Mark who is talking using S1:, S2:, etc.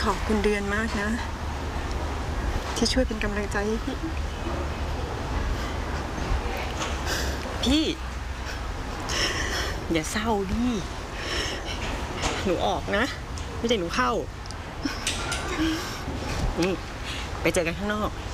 S1: ขอบคุณเดือนมากนะที่ช่วยเป็นกำลังใจให้
S2: พี่อย่าเศร้าดิหนูออกนะไม่ใช่หนูเข้าไปเจอกันข้างนอก